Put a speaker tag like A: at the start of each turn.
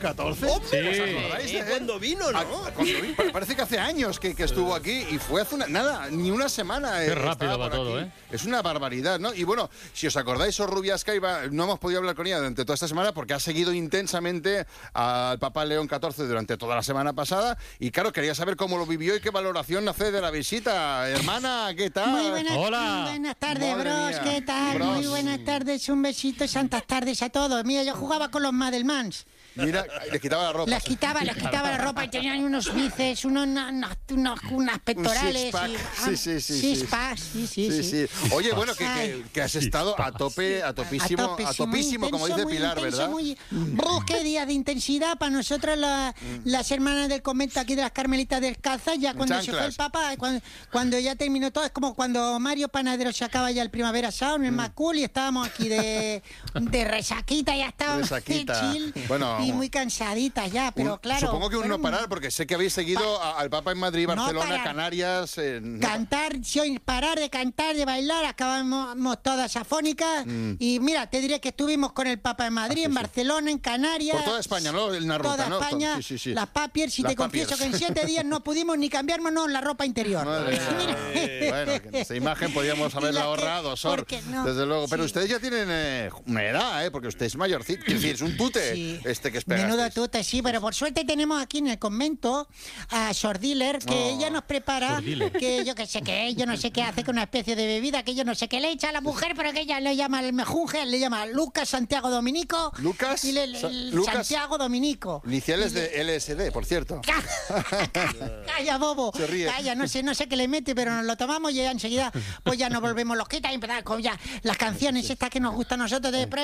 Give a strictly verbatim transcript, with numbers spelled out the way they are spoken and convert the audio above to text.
A: catorce.
B: ¡Hombre!
A: ¿Os
B: Sí.
A: acordáis de él?
B: Cuando vino, ¿no?
A: Ah, cuando vino, parece que hace años que, que estuvo aquí y fue hace una, nada, ni una semana.
C: Qué
A: eh,
C: rápido
A: estaba
C: va
A: por
C: todo,
A: aquí.
C: ¿eh?
A: Es una barbaridad, ¿no? Y bueno, si os acordáis, Rubiasca iba, no hemos podido hablar con ella durante toda esta semana porque ha seguido intensamente al Papa León catorce durante toda la semana pasada y claro, quería saber cómo lo vivió y qué valoración hace de la visita. Hermana, ¿qué tal?
D: Muy buenas,
C: Hola.
D: buenas tardes,
A: Madre
D: bros,
A: mía.
D: ¿qué tal?
A: Bros.
D: Muy buenas tardes, un besito y santas tardes a todos. Mira, yo jugaba con los Madelmans.
A: Mira, les quitaba la ropa.
D: Les quitaba, les quitaba la ropa y tenían unos bíceps, unos, unos, unos- unas pectorales.
A: six-pack.
D: y,
A: Sí, sí, sí, sí.
D: Six-pack, sí, sí,
A: Sí,
D: sí.
A: sí. Oye, bueno, que, que,
D: Ay.
A: que has estado a tope, a topísimo, a
D: topísimo,
A: topísimo, como
D: intenso,
A: dice
D: muy
A: Pilar,
D: intenso,
A: ¿verdad?
D: Muy... Brus, qué día de intensidad para nosotros la- las hermanas del convento aquí de las Carmelitas Descalzas, ya cuando se fue el
A: chanclas.
D: Papa, cuando, cuando ya terminó todo, es como cuando Mario Panadero se acaba ya el Primavera Sound, el Macul, y estábamos aquí de, de resaquita, ya estábamos
A: Resaquita.
D: chill
A: Bueno,
D: y muy cansaditas ya, pero
A: Un-
D: claro.
A: Supongo que un no
D: pero-
A: parar, porque sé que habéis seguido a- al Papa en Madrid,
D: No
A: Barcelona,
D: parar.
A: Canarias. eh, no-
D: Cantar, sin parar de cantar, de bailar, acabamos todas afónicas. Y mira, te diré que estuvimos con el Papa en Madrid,
A: Mm. Ah, sí,
D: en
A: sí.
D: Barcelona, en Canarias.
A: Por toda España, ¿no? En la ruta,
D: Toda
A: ¿no?
D: España,
A: Sí, sí, sí.
D: las papiers, y
A: Las
D: te confieso
A: papiers.
D: que en siete días no pudimos ni cambiarnos la ropa interior.
A: Madre mía. Bueno, que esa imagen podíamos
D: Y
A: haberla
D: la que-
A: ahorrado, Sor.
D: porque no.
A: Desde luego. Pero
D: Sí.
A: ustedes ya tienen eh, una edad, ¿eh? Porque usted es mayorcito. Es decir, es un tute
D: Sí.
A: este que
D: Menudo
A: esperasteis.
D: tute, sí, pero por suerte tenemos aquí en el convento a Sor Diller, que
A: Oh.
D: ella nos prepara,
C: Sor Diller.
D: que yo que sé qué, yo no sé qué hace con una especie de bebida que yo no sé qué le echa a la mujer, pero que ella le llama el mejunje, le llama Lucas Santiago Dominico.
A: Lucas
D: y le- le-
A: Sa-
D: el
A: Lucas-
D: Santiago Dominico.
A: Iniciales de L S D, por cierto.
D: Calla, bobo.
A: Se ríe.
D: Calla, no sé, no sé qué le mete, pero nos lo tomamos y ya enseguida pues ya nos volvemos loquitas y empezamos con ya las canciones estas que nos gustan a nosotros de